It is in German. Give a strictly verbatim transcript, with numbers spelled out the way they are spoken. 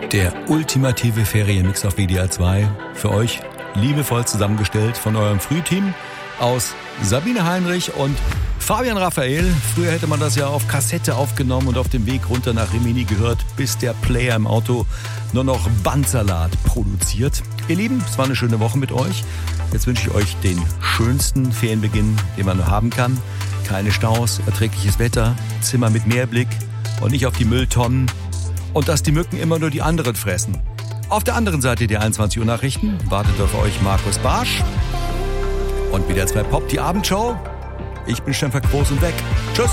Der ultimative Ferienmix auf W D R zwei. Für euch liebevoll zusammengestellt von eurem Frühteam aus Sabine Heinrich und Fabian Raphael. Früher hätte man das ja auf Kassette aufgenommen und auf dem Weg runter nach Rimini gehört, bis der Player im Auto nur noch Bandsalat produziert. Ihr Lieben, es war eine schöne Woche mit euch. Jetzt wünsche ich euch den schönsten Ferienbeginn, den man nur haben kann. Keine Staus, erträgliches Wetter, Zimmer mit Meerblick und nicht auf die Mülltonnen. Und dass die Mücken immer nur die anderen fressen. Auf der anderen Seite der einundzwanzig Uhr Nachrichten wartet auf euch Markus Barsch. Und W D R zwei Pop, die Abendshow. Ich bin Stefan Groß und weg. Tschüss.